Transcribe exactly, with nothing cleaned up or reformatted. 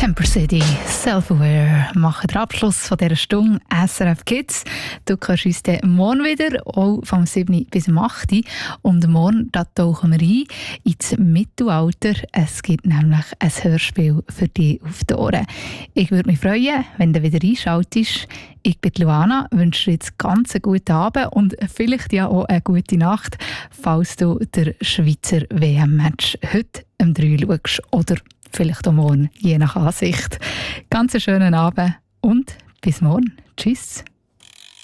Camper City, Self-Aware machen den Abschluss von dieser Stunde S R F Kids. Du kannst uns dann morgen wieder, auch vom sieben bis um acht Uhr. Und morgen da tauchen wir ein ins Mittelalter. Es gibt nämlich ein Hörspiel für dich auf die Ohren. Ich würde mich freuen, wenn du wieder einschaltest. Ich bin Luana, wünsche dir jetzt ganz einen guten Abend und vielleicht ja auch eine gute Nacht, falls du der Schweizer W M-Match heute um drei schaust oder vielleicht auch morgen, je nach Ansicht. Ganz einen schönen Abend und bis morgen. Tschüss.